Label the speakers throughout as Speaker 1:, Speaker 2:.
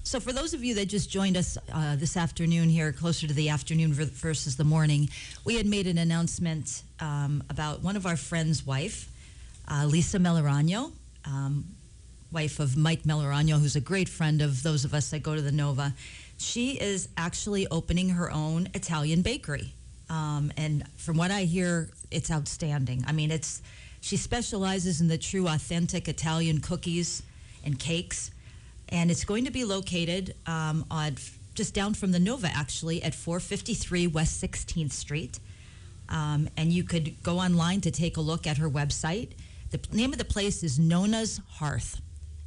Speaker 1: So for those of you that just joined us this afternoon here, closer to the afternoon versus the morning, we had made an announcement about one of our friends' wife, Lisa Melorano, wife of Mike Melorano, who's a great friend of those of us that go to the Nova. She is actually opening her own Italian bakery. And from what I hear, it's outstanding. I mean, she specializes in the true authentic Italian cookies and cakes. And it's going to be located just down from the Nova, actually, at 453 West 16th Street. And you could go online to take a look at her website. The name of the place is Nonna's Hearth,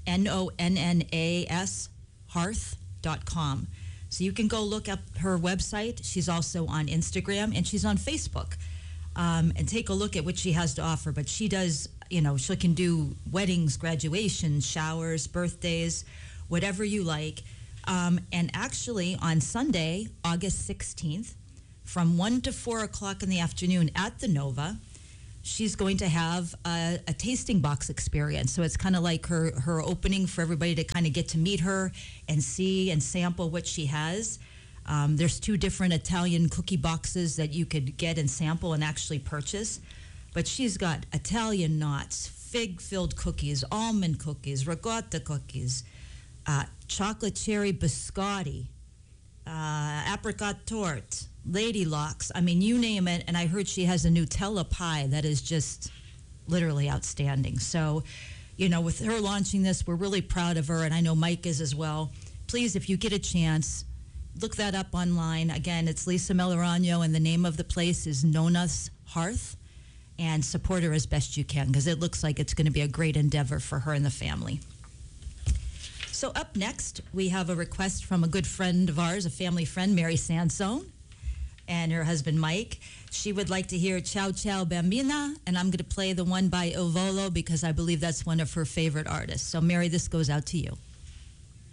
Speaker 1: Nonnas Hearth.com. So you can go look up her website. She's also on Instagram and she's on Facebook. And take a look at what she has to offer. But she does, she can do weddings, graduations, showers, birthdays, whatever you like. And actually on Sunday, August 16th, from 1 to 4 o'clock in the afternoon at the Nova, she's going to have a tasting box experience. So it's kind of like her opening for everybody to kind of get to meet her and see and sample what she has. There's 2 different Italian cookie boxes that you could get and sample and actually purchase. But she's got Italian knots, fig-filled cookies, almond cookies, ricotta cookies, chocolate cherry biscotti, apricot tort, lady locks. I mean, you name it. And I heard she has a Nutella pie that is just literally outstanding. So, with her launching this, we're really proud of her. And I know Mike is as well. Please, if you get a chance, look that up online. Again, it's Lisa Melorano, and the name of the place is Nonna's Hearth. And support her as best you can, because it looks like it's going to be a great endeavor for her and the family. So up next, we have a request from a good friend of ours, a family friend, Mary Sansone, and her husband, Mike. She would like to hear Ciao Ciao Bambina, and I'm going to play the one by Il Volo because I believe that's one of her favorite artists. So, Mary, this goes out to you.